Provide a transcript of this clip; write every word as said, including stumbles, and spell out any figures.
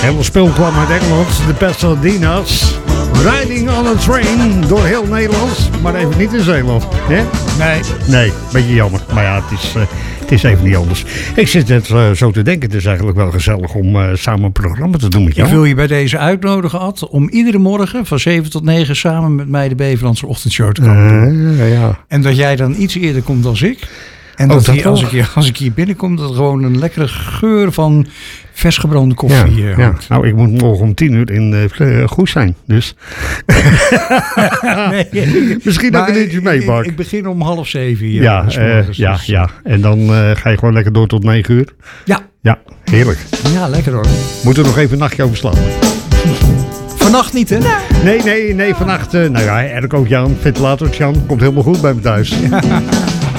hele spul kwam uit Engeland. De Pasadena's. Riding on a train door heel Nederland. Maar even niet in Zeeland. Hè? Nee. Nee, beetje jammer. Maar ja, het is, uh, het is even niet anders. Ik zit net uh, zo te denken. Het is eigenlijk wel gezellig om uh, samen een programma te doen met jou. Ik wil je bij deze uitnodigen, Ad, om iedere morgen van zeven tot negen samen met mij de Beverlandse ochtendshow te komen. Uh, ja. En dat jij dan iets eerder komt dan ik. En Oh, dat, dat hier, als, ik hier, als ik hier binnenkom, dat er gewoon een lekkere geur van vers gebrande koffie ja, uh, ja. hangt. Nou, ik moet morgen om tien uur in uh, Goes zijn. Dus nee, misschien dat ik een uurtje mee, Bart. Ik, ik begin om half zeven hier. Ja, dus uh, morgens, ja, dus, ja. En dan uh, ga je gewoon lekker door tot negen uur. Ja. Ja, heerlijk. Ja, lekker hoor. Moet er nog even een nachtje over slapen. Vannacht niet, hè? Nee, nee, nee, vannacht. Uh, nou ja, Erk ook Jan. Ventilator Jan. Komt helemaal goed bij me thuis.